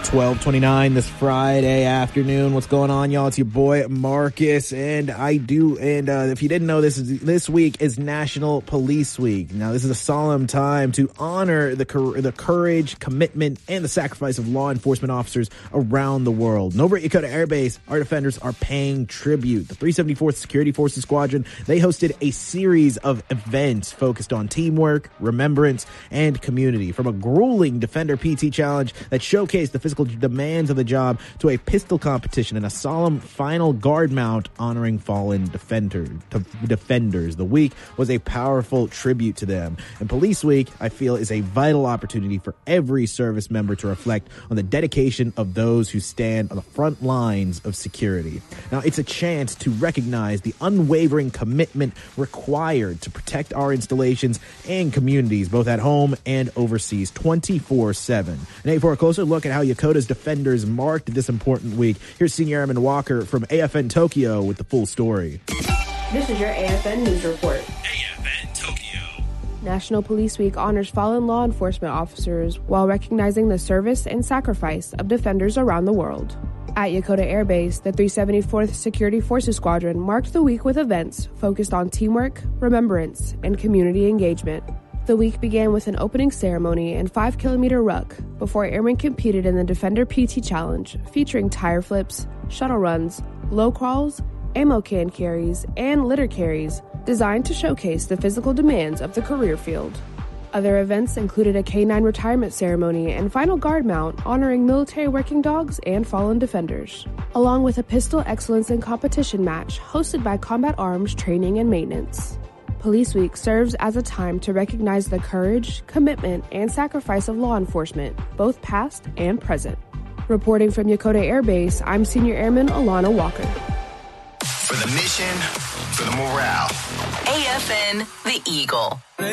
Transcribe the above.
12:29 this Friday afternoon. What's going on, y'all? It's your boy Marcus, and if you didn't know, this week is National Police Week. Now, this is a solemn time to honor the courage, commitment, and the sacrifice of law enforcement officers around the world. And over at Yokota Air Base, our defenders are paying tribute. The 374th Security Forces Squadron, they hosted a series of events focused on teamwork, remembrance, and community. From a grueling Defender PT challenge that showcased the physical demands of the job to a pistol competition and a solemn final guard mount honoring fallen defenders. The week was a powerful tribute to them. And Police Week, I feel, is a vital opportunity for every service member to reflect on the dedication of those who stand on the front lines of security. Now, it's a chance to recognize the unwavering commitment required to protect our installations and communities, both at home and overseas, 24/7. And for a closer look at how Yokota's defenders marked this important week, here's Senior Airman Walker from AFN Tokyo with the full story. This is your AFN News Report. AFN Tokyo. National Police Week honors fallen law enforcement officers while recognizing the service and sacrifice of defenders around the world. At Yokota Air Base, the 374th Security Forces Squadron marked the week with events focused on teamwork, remembrance, and community engagement. The week began with an opening ceremony and 5-kilometer ruck before airmen competed in the Defender PT Challenge, featuring tire flips, shuttle runs, low crawls, ammo can carries, and litter carries, designed to showcase the physical demands of the career field. Other events included a K-9 retirement ceremony and final guard mount honoring military working dogs and fallen defenders, along with a pistol excellence and competition match hosted by Combat Arms Training and Maintenance. Police Week serves as a time to recognize the courage, commitment, and sacrifice of law enforcement, both past and present. Reporting from Yokota Air Base, I'm Senior Airman Alana Walker. For the mission, for the morale. AFN, the Eagle.